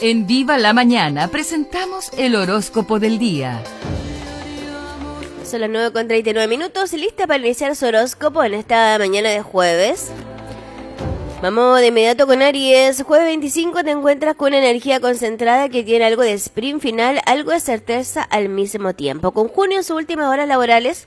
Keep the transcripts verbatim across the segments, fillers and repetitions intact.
En Viva la Mañana presentamos el horóscopo del día. Son las nueve con treinta y nueve minutos, lista para iniciar su horóscopo en esta mañana de jueves. Vamos de inmediato con Aries. Jueves veinticinco te encuentras con una energía concentrada que tiene algo de sprint final, algo de certeza al mismo tiempo. Con Junio en sus últimas horas laborales,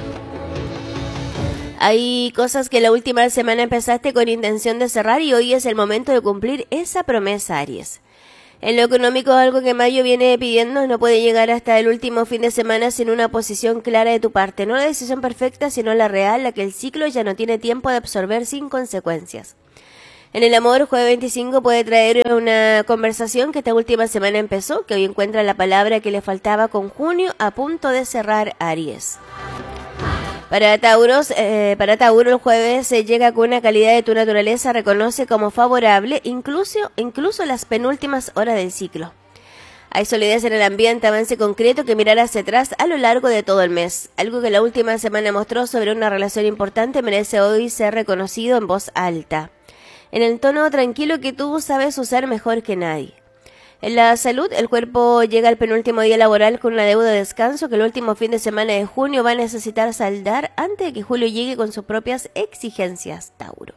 hay cosas que la última semana empezaste con intención de cerrar y hoy es el momento de cumplir esa promesa, Aries. En lo económico, algo que Mayo viene pidiendo no puede llegar hasta el último fin de semana sin una posición clara de tu parte. No la decisión perfecta, sino la real, la que el ciclo ya no tiene tiempo de absorber sin consecuencias. En el amor, jueves veinticinco puede traer una conversación que esta última semana empezó, que hoy encuentra la palabra que le faltaba con Junio a punto de cerrar, Aries. Para Tauros, eh, para Tauro el jueves se llega con una calidad de tu naturaleza, reconoce como favorable, incluso, incluso las penúltimas horas del ciclo. Hay solidez en el ambiente, avance concreto que mirar hacia atrás a lo largo de todo el mes. Algo que la última semana mostró sobre una relación importante merece hoy ser reconocido en voz alta, en el tono tranquilo que tú sabes usar mejor que nadie. En la salud, el cuerpo llega al penúltimo día laboral con una deuda de descanso que el último fin de semana de junio va a necesitar saldar antes de que julio llegue con sus propias exigencias, Tauro.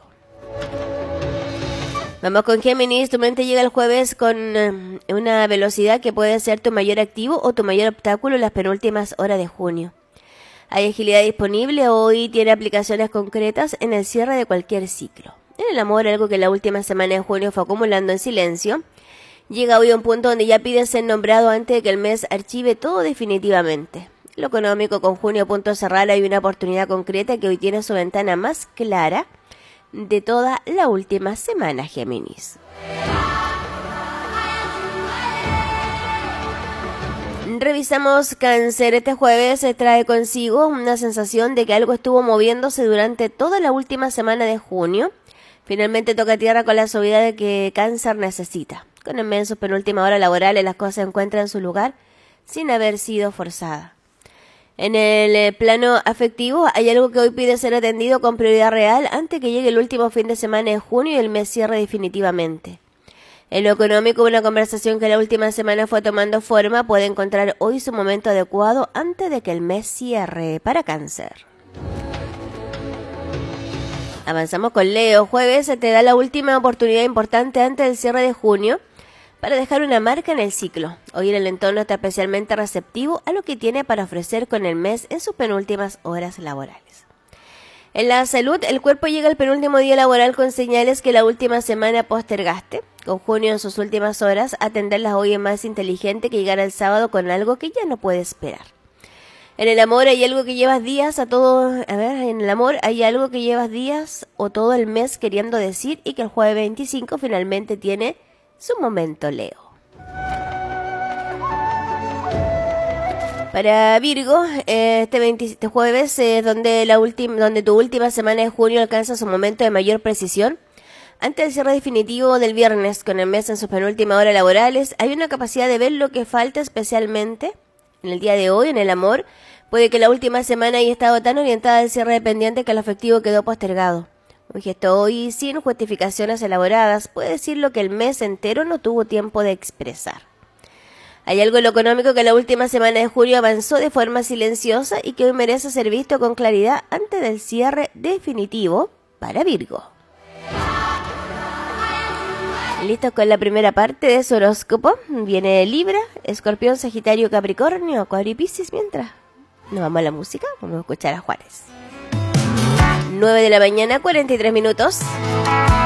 Vamos con Géminis. Tu mente llega el jueves con uh, una velocidad que puede ser tu mayor activo o tu mayor obstáculo en las penúltimas horas de junio. Hay agilidad disponible, hoy tiene aplicaciones concretas en el cierre de cualquier ciclo. En el amor, algo que la última semana de junio fue acumulando en silencio, llega hoy a un punto donde ya pide ser nombrado antes de que el mes archive todo definitivamente. Lo económico, con Junio a punto de cerrar, hay una oportunidad concreta que hoy tiene su ventana más clara de toda la última semana, Géminis. Revisamos Cáncer. Este jueves se trae consigo una sensación de que algo estuvo moviéndose durante toda la última semana de junio. Finalmente toca tierra con la suavidad que Cáncer necesita. Con el mes en sus penúltimas horas laborales las cosas se encuentran en su lugar sin haber sido forzada. En el plano afectivo hay algo que hoy pide ser atendido con prioridad real antes que llegue el último fin de semana de junio y el mes cierre definitivamente. En lo económico, una conversación que la última semana fue tomando forma puede encontrar hoy su momento adecuado antes de que el mes cierre para Cáncer. Avanzamos con Leo. Jueves se te da la última oportunidad importante antes del cierre de junio para dejar una marca en el ciclo. Hoy en el entorno está especialmente receptivo a lo que tiene para ofrecer con el mes en sus penúltimas horas laborales. En la salud, el cuerpo llega al penúltimo día laboral con señales que la última semana postergaste. Con Junio en sus últimas horas, atenderlas hoy es más inteligente que llegar al sábado con algo que ya no puede esperar. En el amor hay algo que llevas días a todo, a ver, en el amor hay algo que llevas días o todo el mes queriendo decir y que el jueves veinticinco finalmente tiene su momento, Leo. Para Virgo, este, veinte, este jueves es donde, la ultim, donde tu última semana de junio alcanza su momento de mayor precisión. Antes del cierre definitivo del viernes, con el mes en sus penúltimas horas laborales, hay una capacidad de ver lo que falta especialmente en el día de hoy. En el amor, puede que la última semana haya estado tan orientada al cierre dependiente que el afectivo quedó postergado. Un gesto hoy sin justificaciones elaboradas puede decir lo que el mes entero no tuvo tiempo de expresar. Hay algo en lo económico que la última semana de julio avanzó de forma silenciosa y que hoy merece ser visto con claridad antes del cierre definitivo para Virgo. Listos con la primera parte de su horóscopo. Viene Libra, Escorpión, Sagitario, Capricornio, Acuario y Piscis. Mientras nos vamos a la música, vamos a escuchar a Juárez. nueve de la mañana, cuarenta y tres minutos.